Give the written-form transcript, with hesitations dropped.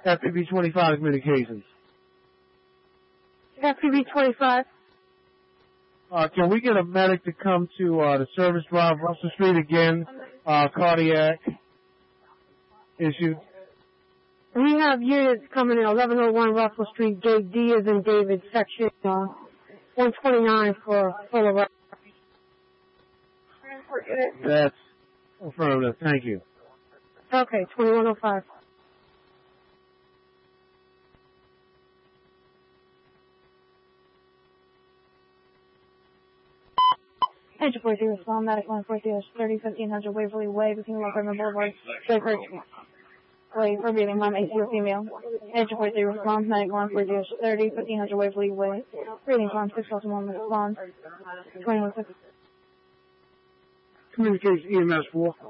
FPV 25 communications. FPV 25. Can we get a medic to come to the service drive, Russell Street again? Cardiac issue. We have units coming in 1101 Russell Street, gate D as in David, section 129 for full arrest. That's affirmative. Thank you. Okay, 2105. Agent 40, respond, medic 140, 30, 1500 Waverly Way, between Lockwood Boulevard, Baker, Way, for beating mom, ACO female. Agent 40, respond, medic 140, 30, 1500 Waverly Way, reading farm, 6,001, respond, 2106. Communications EMS 4.